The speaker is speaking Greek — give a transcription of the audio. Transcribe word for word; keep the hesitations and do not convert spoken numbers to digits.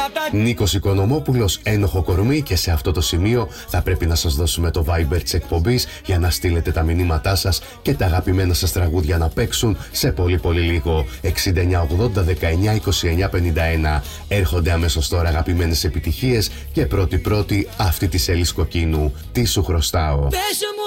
Νίκος Οικονομόπουλος, Ένοχο κορμί, και σε αυτό το σημείο θα πρέπει να σας δώσουμε το Viber της εκπομπής για να στείλετε τα μηνύματά σας και τα αγαπημένα σας τραγούδια να παίξουν σε πολύ πολύ λίγο. εξήντα εννιά ογδόντα δεκαεννιά είκοσι εννιά πενήντα ένα. Έρχονται αμέσως τώρα αγαπημένες επιτυχίες και πρώτη πρώτη αυτή της Ελής Κοκκίνου. Τι σου χρωστάω.